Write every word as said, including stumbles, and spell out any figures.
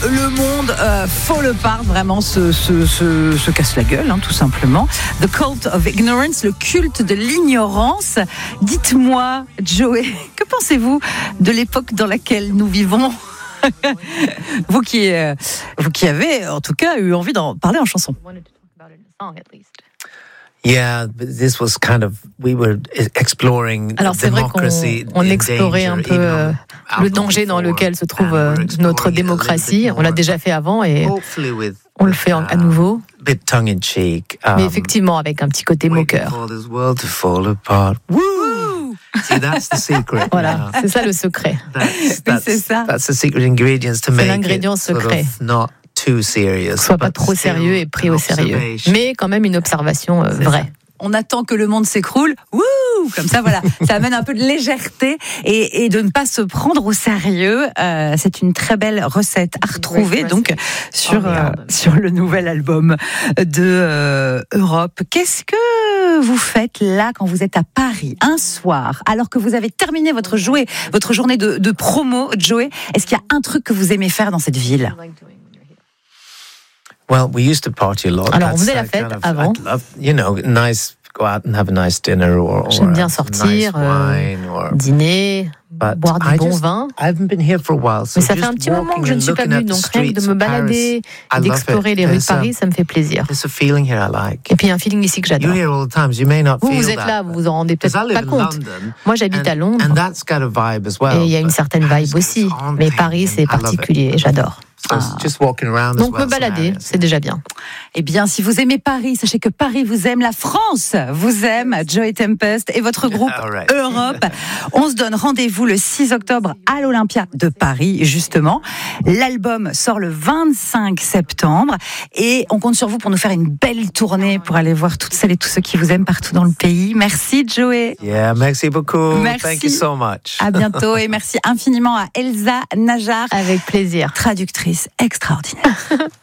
le monde euh, fall apart, vraiment se, se, se, se casse la gueule, hein, tout simplement. The Cult of Ignorance, le culte de l'ignorance. Dites-moi, Joey, que pensez-vous de l'époque dans laquelle nous vivons ? vous, qui, euh, vous qui avez, en tout cas, eu envie d'en parler en chanson. Yeah, this was kind of we were exploring Alors c'est vrai qu'on on explorait un peu euh, le danger dans lequel se trouve euh, notre démocratie. On l'a déjà fait avant et on le fait à nouveau. Mais effectivement avec un petit côté moqueur. Voilà, c'est ça le secret. That's, c'est ça. That's the secret ingredients to c'est l'ingrédient secret. Soit pas trop sérieux et pris au sérieux. Mais quand même une observation euh, vraie. On attend que le monde s'écroule. Wouh! Comme ça, voilà. Ça amène un peu de légèreté et, et de ne pas se prendre au sérieux. Euh, c'est une très belle recette à retrouver donc sur, euh, sur le nouvel album de euh, Europe. Qu'est-ce que vous faites là quand vous êtes à Paris un soir, alors que vous avez terminé votre, jouet, votre journée de, de promo, Joey? Est-ce qu'il y a un truc que vous aimez faire dans cette ville? Well, we used to party a lot. Alors, on faisait la fête kind of, avant. Love, you know, nice, go out and have a nice dinner or, or J'aime bien sortir, nice wine, euh, or, dîner, boire du I bon just, vin. I haven't been here for a while, so Mais ça fait un petit moment que je ne suis pas venue, donc rien que de me balader, et d'explorer les rues de Paris, ça me fait plaisir. There's a feeling here I like. Et puis il y a un feeling ici que j'adore. You're here all the time, so you may not vous, feel vous êtes that, là, vous vous en rendez peut-être pas compte. London, Moi, j'habite and, à Londres, and that's got a vibe as well, et il y a une certaine vibe aussi. Mais Paris, c'est particulier, et j'adore. So just walking around Donc as well, me balader, c'est déjà bien. Eh bien, si vous aimez Paris, sachez que Paris vous aime, la France vous aime, Joey Tempest et votre groupe right. Europe. On se donne rendez-vous le six octobre à l'Olympia de Paris, justement. L'album sort le vingt-cinq septembre et on compte sur vous pour nous faire une belle tournée pour aller voir toutes celles et tous ceux qui vous aiment partout dans le pays. Merci, Joey. Yeah, merci beaucoup. Merci. Thank you so much. À bientôt et merci infiniment à Elsa Najar. Avec plaisir. Traductrice extraordinaire.